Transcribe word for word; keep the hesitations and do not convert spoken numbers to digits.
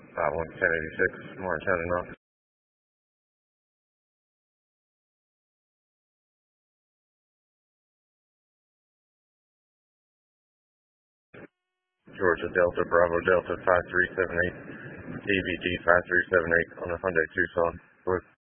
five one ten eighty-six, Martin County North. Georgia Delta Bravo Delta five three seven eight, D V D five three seven eight on the Hyundai Tucson.